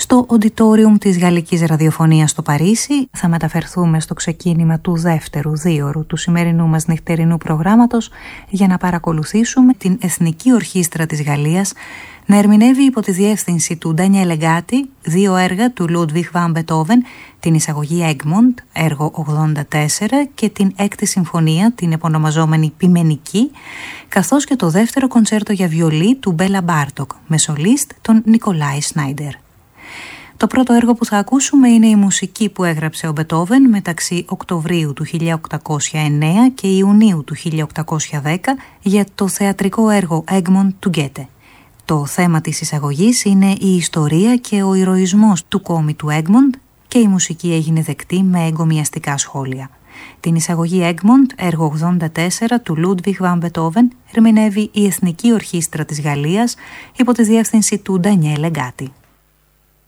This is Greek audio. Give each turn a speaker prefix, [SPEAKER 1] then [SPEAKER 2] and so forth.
[SPEAKER 1] στο Auditorium της Γαλλικής Ραδιοφωνίας στο Παρίσι. Θα μεταφερθούμε στο ξεκίνημα του δεύτερου δίωρου του σημερινού μας νυχτερινού προγράμματος για να παρακολουθήσουμε την Εθνική Ορχήστρα της Γαλλίας να ερμηνεύει υπό τη διεύθυνση του Ντανιέλε Γκάτι δύο έργα του Λούντβιχ βαν Μπετόβεν, την εισαγωγή Egmont, έργο 84, και την έκτη συμφωνία, την επωνομαζόμενη Ποιμενική, καθώς και το δεύτερο κοντσέρτο για βιολί του Μπέλα Μπάρτοκ, με σολίστ τον Νικολάη Σνάιντερ. Το πρώτο έργο που θα ακούσουμε είναι η μουσική που έγραψε ο Μπετόβεν μεταξύ Οκτωβρίου του 1809 και Ιουνίου του 1810 για το θεατρικό έργο Egmont του Γκέτε. Το θέμα της εισαγωγής είναι η ιστορία και ο ηρωισμός του κόμι του Egmont και η μουσική έγινε δεκτή με εγκομιαστικά σχόλια. Την εισαγωγή Egmont, έργο 84 του Λούντβιχ βαν Μπετόβεν, ερμηνεύει η Εθνική Ορχήστρα της Γαλλίας υπό τη διεύθυνση του Ντανιέλε Γκάτι.